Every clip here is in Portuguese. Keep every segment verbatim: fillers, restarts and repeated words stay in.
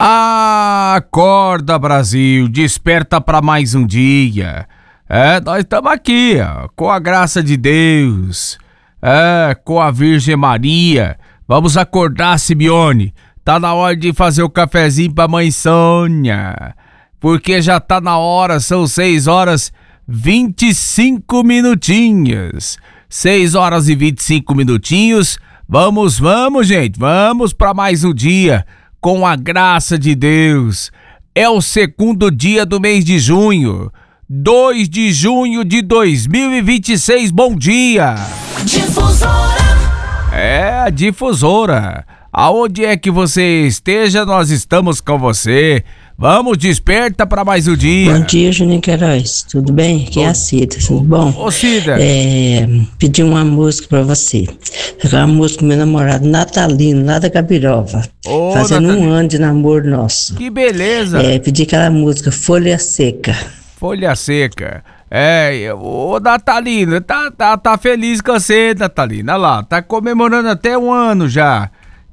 Acorda, Brasil, desperta para mais um dia. É, nós estamos aqui, ó, com a graça de Deus, é, com a Virgem Maria. Vamos acordar, Simeone. Tá na hora de fazer o cafezinho pra mãe Sônia, porque já tá na hora, são seis horas vinte e cinco minutinhos. seis horas e vinte e cinco minutinhos. Vamos, vamos, gente, vamos para mais um dia. Com a graça de Deus, é o segundo dia do mês de junho, dois de junho de dois mil e vinte e seis, bom dia! Difusora. É, a Difusora, aonde é que você esteja, nós estamos com você. Vamos, desperta para mais um dia. Bom dia, Juninho Queiroz, tudo bem? Aqui é a Cida, tudo bom? Ô, Cida. É, pedi uma música pra você. Uma música com meu namorado Natalino, lá da Gabirova. Ô, fazendo Natalino. um ano de namoro nosso. Que beleza. É, pedi aquela música Folha Seca. Folha Seca. É, ô Natalina, tá, tá, tá feliz com você, Natalina. Olha lá, tá comemorando até um ano já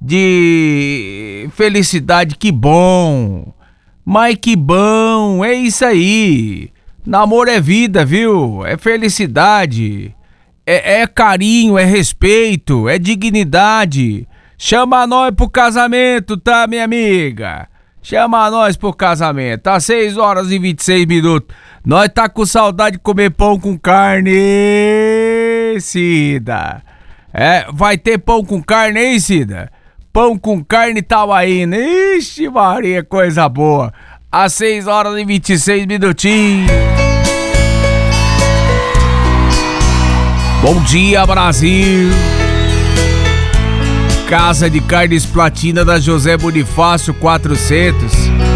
de felicidade, que bom. Mas que bom, é isso aí. Namoro é vida, viu? É felicidade, é, é carinho, é respeito, é dignidade. Chama nós pro casamento, tá, minha amiga? Chama nós pro casamento. Tá seis horas e vinte e seis minutos. Nós tá com saudade de comer pão com carne, Cida. É, vai ter pão com carne, hein, Cida? Pão com carne Tauaína. Ixi, Maria, coisa boa. Às seis horas e vinte e seis minutinhos. Bom dia, Brasil. Casa de Carnes Platina da José Bonifácio quatrocentos.